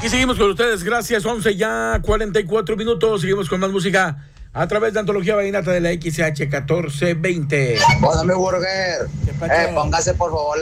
Aquí seguimos con ustedes, gracias. 11 ya 44 minutos. Seguimos con más música a través de Antología Vallenata de la XH 1420. Hola, mi burger. Póngase por favor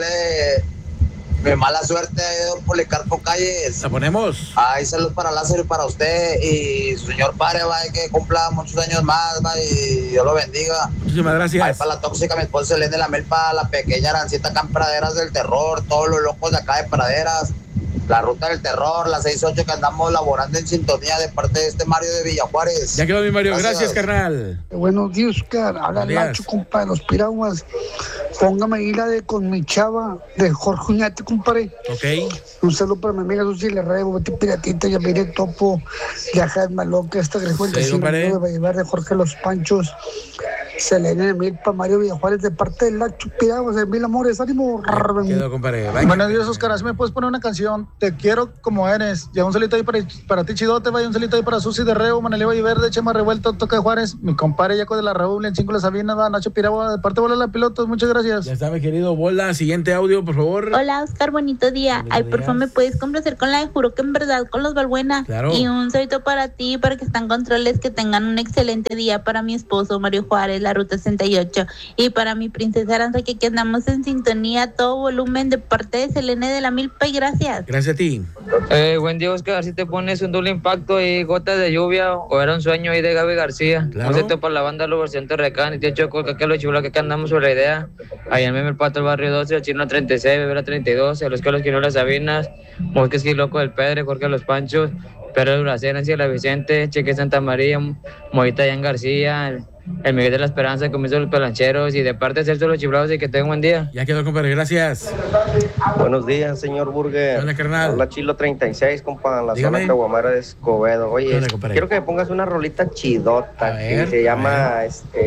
mi mala suerte de don Policarpo Calles. ¿La ponemos? Ay, salud para Lázaro y para usted. Y su señor padre, va, que cumpla muchos años más, va, y Dios lo bendiga. Muchísimas gracias. Ay, para la tóxica, mi esposa Elena de la Mel, para la pequeña Arancita acá en Praderas del Terror, todos los locos de acá de Praderas. La ruta del terror, la 6-8 que andamos laborando en sintonía de parte de este Mario de Villajuárez. Ya quedó mi Mario, gracias carnal. Buenos días, Oscar. Habla Nacho, compa, de los piraguas. Póngame ahí la de Con mi chava, de Jorge Uñate, compadre. Ok. Un saludo para mi amiga Susi Lerrebo, Betty Piratita, Yamire Topo, Yaja Maloca, esta Grejuel que se me va a llevar de Jorge Los Panchos. Selena Emil para Mario Villajuárez de parte de Nacho Piraguas, de Mil Amores, ánimo. Quedó, compadre. Buenos días, Oscar. ¿Sí me puedes poner una canción? Te quiero como eres. Ya un solito ahí para ti, Chidote, vaya un solito ahí para Susi de Reo, Maneleva y Verde, Chema Revuelto, Toca de Juárez, mi compadre Yaco de la Raúl, en 5 La Sabina, va Nacho Piragua, de parte de Bola la Pilotos, muchas gracias. Ya está, mi querido Bola, siguiente audio, por favor. Hola, Oscar, bonito día. Ay, por favor, ¿me puedes complacer con la de Juro que en verdad con los Balbuena? Claro. Y un solito para ti, para que están controles, que tengan un excelente día. Para mi esposo Mario Juárez, la Ruta 68. Y para mi princesa Aranza, que aquí andamos en sintonía, todo volumen, de parte de Selene de la Milpa, y gracias. Gracias a ti. Buen día, Oscar. Si te pones un doble impacto y gotas de lluvia, o era un sueño ahí de Gaby García. Claro. Un sector para la banda Lo Versión Terrecán y tío Choco, que lo chulo que andamos sobre la idea. Ahí en el Pato, el barrio 12, el Chino 36, Bebera 32, a los Quinolas Sabinas, Mosques y Loco del Pedre, Jorge Los Panchos, Pedro de Uracena, Ciela Vicente, Cheque Santa María, Moita Yan García, el Miguel de la Esperanza, Comienzo de los Pelancheros, y de parte de Celso Los Chiflados, y que tengan un buen día. Ya quedó, compadre, gracias. Buenos días, señor Burger. Hola, carnal. Habla Chilo 36, compa, en la Dígame. zona Caguamara de Escobedo. Oye, quiero que me pongas una rolita chidota que se llama,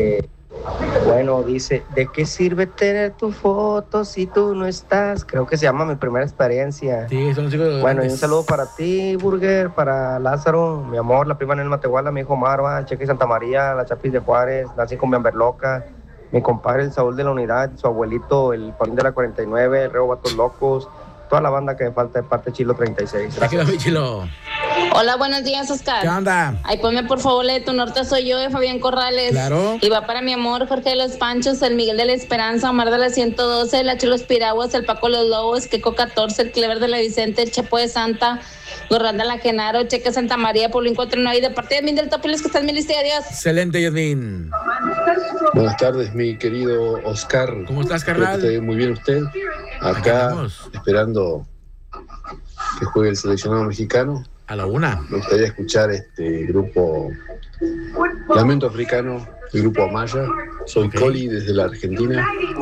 bueno, dice, ¿de qué sirve tener tu foto si tú no estás? Creo que se llama Mi Primera Experiencia. Sí, son los chicos. Bueno, y un saludo para ti, Burger, para Lázaro, mi amor, la prima Nelma Tehuala, mi hijo Marva, Cheque Santa María, la Chapis de Juárez, Nancy con Loca, mi compadre el Saúl de la Unidad, su abuelito, el Paulín de la 49, el Reo Vatos Locos, toda la banda que me falta de parte de Chilo 36. Ya quedó, mi Chilo. Hola, buenos días, Oscar. ¿Qué onda? Ay, ponme por favor la de Tu Norte Soy Yo, de Fabián Corrales. Claro. Y va para mi amor, Jorge de los Panchos, el Miguel de la Esperanza, Omar de la 112, el H. Los Piraguas, el Paco Los Lobos, Queco 14, el Clever de la Vicente, el Chepo de Santa, Gorranda la Genaro, Cheque Santa María, Paulín 49, y de parte de Min del Topiles, que está en mi lista, adiós. Excelente, Yasmin. Buenas tardes, mi querido Oscar. ¿Cómo estás, Espero carnal? que esté muy bien usted. Acá, esperando que juegue el seleccionado mexicano. A la una. Me gustaría escuchar este grupo Lamento Africano, el grupo Amaya. Soy Coli desde la Argentina.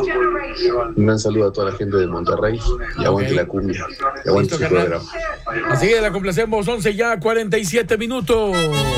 Un gran saludo a toda la gente de Monterrey y aguante la cumbia. Y aguante Listo, su carnal. programa. Así que la complacemos, 11 ya 47 minutos.